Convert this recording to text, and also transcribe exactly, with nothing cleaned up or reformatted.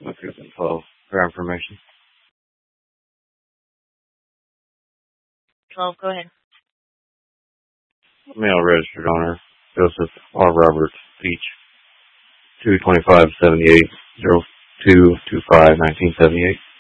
That could have been twelve. For information. twelve, go ahead. Male registered owner, Joseph R. Roberts, Beach, two twenty-five seventy-eight, zero two two five, nineteen seventy-eight.